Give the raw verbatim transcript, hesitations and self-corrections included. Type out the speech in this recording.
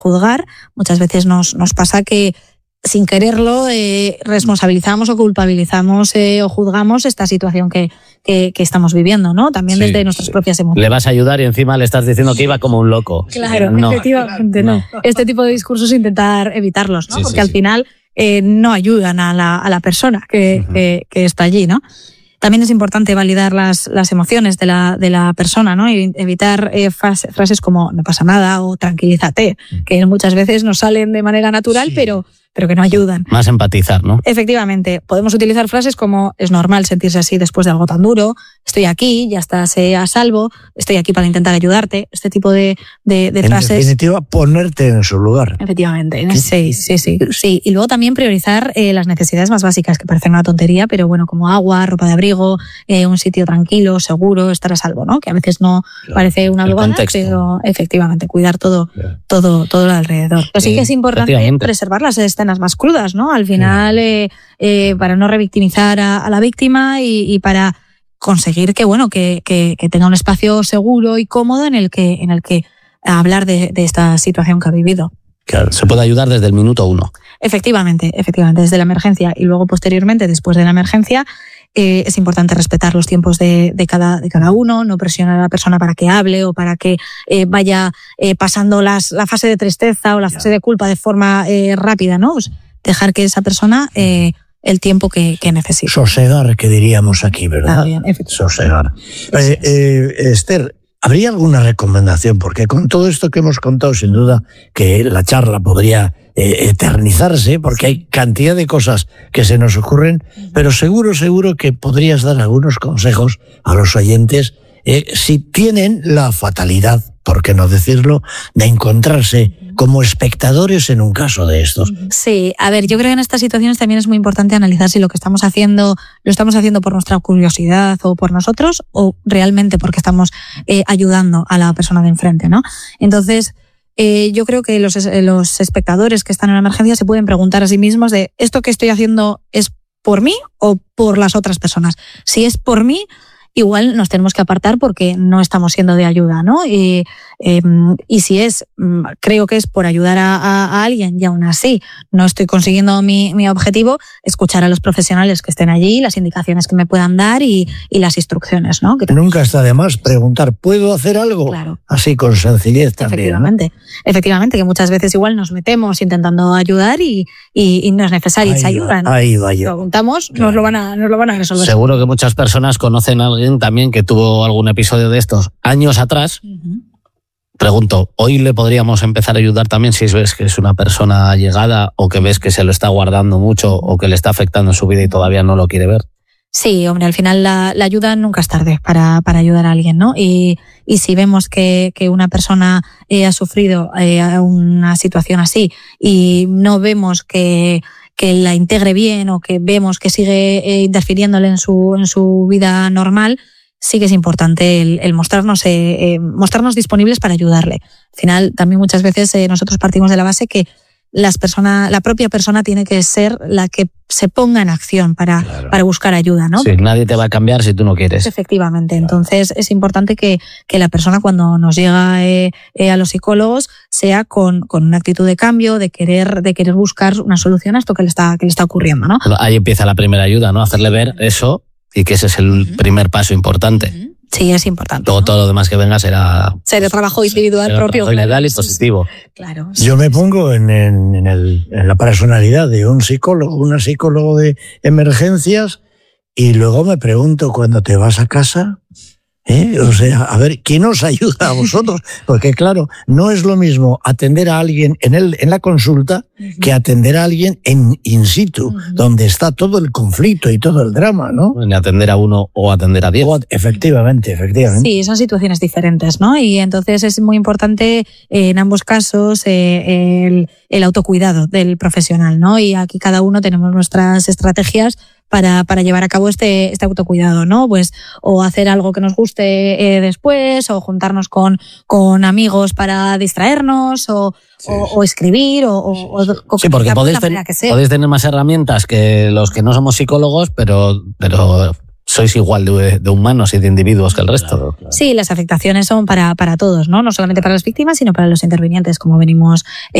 juzgar. Muchas veces nos, nos pasa que sin quererlo eh, responsabilizamos o culpabilizamos eh, o juzgamos esta situación que, que, que estamos viviendo, ¿no? También sí, desde nuestras sí. propias emociones. Le vas a ayudar y encima le estás diciendo que iba como un loco. Claro, no, efectivamente no. no. Este tipo de discursos intentar evitarlos, ¿no? Sí, Porque sí, al sí. final eh, no ayudan a la, a la persona que, uh-huh. que, que está allí, ¿no? También es importante validar las, las emociones de la, de la persona, ¿no? Y evitar eh, frases como no pasa nada o tranquilízate, que muchas veces nos salen de manera natural, sí. pero, pero que no ayudan. Más empatizar, ¿no? Efectivamente. Podemos utilizar frases como es normal sentirse así después de algo tan duro, estoy aquí, ya estás eh, a salvo, estoy aquí para intentar ayudarte. Este tipo de, de, de en frases. En definitiva, ponerte en su lugar. Efectivamente. Sí, sí, sí, sí. Y luego también priorizar eh, las necesidades más básicas, que parecen una tontería, pero bueno, como agua, ropa de abrigo, Eh, un sitio tranquilo, seguro, estar a salvo, ¿no? Que a veces no claro, parece una obligada, pero efectivamente cuidar todo, claro. todo, todo lo alrededor. Pero sí, sí que es importante preservar las escenas más crudas, ¿no? Al final, eh, eh, para no revictimizar a, a la víctima y, y para conseguir que, bueno, que, que, que tenga un espacio seguro y cómodo en el que, en el que hablar de, de esta situación que ha vivido. Claro, se puede ayudar desde el minuto uno. Efectivamente, efectivamente, desde la emergencia y luego posteriormente, después de la emergencia, eh, es importante respetar los tiempos de, de, cada, de cada uno, no presionar a la persona para que hable o para que eh, vaya eh, pasando las, la fase de tristeza o la fase de culpa de forma eh, rápida, ¿no? Pues dejar que esa persona eh, el tiempo que, que necesite. Sosegar, que diríamos aquí, ¿verdad? Ah, bien, Sosegar. Eh, eh, Esther, ¿habría alguna recomendación? Porque con todo esto que hemos contado, sin duda que la charla podría eh, eternizarse, porque hay cantidad de cosas que se nos ocurren, pero seguro, seguro que podrías dar algunos consejos a los oyentes eh, si tienen la fatalidad, por qué no decirlo, de encontrarse como espectadores en un caso de estos. Sí, a ver, yo creo que en estas situaciones también es muy importante analizar si lo que estamos haciendo lo estamos haciendo por nuestra curiosidad o por nosotros o realmente porque estamos eh, ayudando a la persona de enfrente, ¿no? Entonces, eh, yo creo que los, los espectadores que están en la emergencia se pueden preguntar a sí mismos de ¿esto que estoy haciendo es por mí o por las otras personas? Si es por mí, igual nos tenemos que apartar porque no estamos siendo de ayuda, ¿no? Y, eh, y si es, creo que es por ayudar a, a, a alguien y aún así no estoy consiguiendo mi, mi objetivo, escuchar a los profesionales que estén allí, las indicaciones que me puedan dar y, y las instrucciones, ¿no? Que nunca está de más preguntar, ¿puedo hacer algo? Claro. Así con sencillez también. Efectivamente, ¿no? Efectivamente, que muchas veces igual nos metemos intentando ayudar y, y, y no es necesaria esa ayuda, ¿no? Ahí va yo. Preguntamos, claro. nos, lo van a, nos lo van a resolver. Seguro que muchas personas conocen a alguien también que tuvo algún episodio de estos años atrás. Uh-huh. Pregunto, ¿hoy le podríamos empezar a ayudar también si ves que es una persona allegada o que ves que se lo está guardando mucho o que le está afectando en su vida y todavía no lo quiere ver? Sí, hombre, al final la, la ayuda nunca es tarde para, para ayudar a alguien, ¿no? Y, y si vemos que, que una persona eh, ha sufrido eh, una situación así y no vemos que que la integre bien o que vemos que sigue eh, interfiriéndole en su, en su vida normal, sí que es importante el, el mostrarnos, eh, eh, mostrarnos disponibles para ayudarle. Al final, también muchas veces eh, nosotros partimos de la base que las personas, la propia persona tiene que ser la que se ponga en acción para, claro. para buscar ayuda, ¿no? Sí, nadie te va a cambiar si tú no quieres. Efectivamente. Claro. Entonces es importante que, que la persona cuando nos llega eh, eh, a los psicólogos sea con, con una actitud de cambio, de querer, de querer buscar una solución a esto que le está, que le está ocurriendo, ¿no? Ahí empieza la primera ayuda, ¿no? Hacerle ver eso y que ese es el uh-huh. primer paso importante. Uh-huh. Sí, es importante. Todo, ¿no? todo lo demás que venga será... Será trabajo individual será propio. Trabajo legal y positivo. Claro. Yo me pongo en, en, en, el, en la personalidad de un psicólogo, una psicólogo de emergencias, y luego me pregunto, cuando te vas a casa, ¿eh? O sea, a ver, ¿quién os ayuda a vosotros? Porque claro, no es lo mismo atender a alguien en, el, en la consulta uh-huh. que atender a alguien en in situ, uh-huh. donde está todo el conflicto y todo el drama, ¿no? Ni atender a uno o atender a diez. O, efectivamente, efectivamente. Sí, son situaciones diferentes, ¿no? Y entonces es muy importante eh, en ambos casos eh, el, el autocuidado del profesional, ¿no? Y aquí cada uno tenemos nuestras estrategias para, para llevar a cabo este, este autocuidado, ¿no? Pues, o hacer algo que nos guste eh, después, o juntarnos con, con amigos para distraernos, o, sí, o, sí. o escribir, o, o, o sí, porque podéis, ten, podéis tener más herramientas que los que no somos psicólogos, pero, pero sois igual de, de humanos y de individuos que el resto. Claro, claro. Sí, las afectaciones son para, para todos, ¿no? No solamente para las víctimas, sino para los intervinientes, como venimos